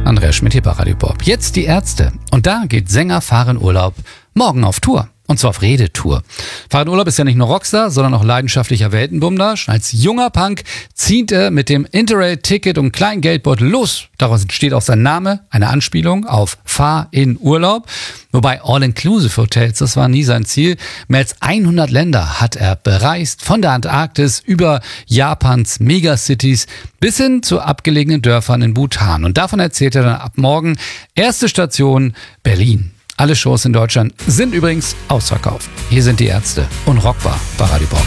Andreas Schmidt hier bei Radio Bob. Jetzt die Ärzte. Und da geht Sänger Farin Urlaub morgen auf Tour. Und zwar auf Redetour. Farin Urlaub ist ja nicht nur Rockstar, sondern auch leidenschaftlicher Weltenbummler. Schon als junger Punk zieht er mit dem Interrail-Ticket und kleinen Geldbeutel los. Daraus entsteht auch sein Name, eine Anspielung auf Fahr in Urlaub. Wobei All-Inclusive-Hotels, das war nie sein Ziel. Mehr als 100 Länder hat er bereist, von der Antarktis über Japans Megacities bis hin zu abgelegenen Dörfern in Bhutan. Und davon erzählt er dann ab morgen. Erste Station Berlin. Alle Shows in Deutschland sind übrigens ausverkauft. Hier sind die Ärzte und Rockbar bei Radio Bob.